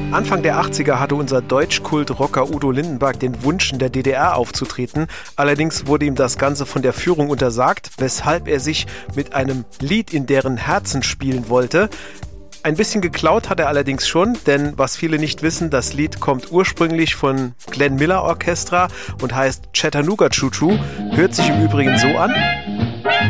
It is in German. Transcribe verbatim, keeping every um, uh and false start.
Anfang der achtziger hatte unser Deutschkult-Rocker Udo Lindenberg den Wunsch, in der D D R aufzutreten. Allerdings wurde ihm das Ganze von der Führung untersagt, weshalb er sich mit einem Lied in deren Herzen spielen wollte. Ein bisschen geklaut hat er allerdings schon, denn was viele nicht wissen, das Lied kommt ursprünglich von Glenn Miller Orchestra und heißt Chattanooga Choo Choo, hört sich im Übrigen so an.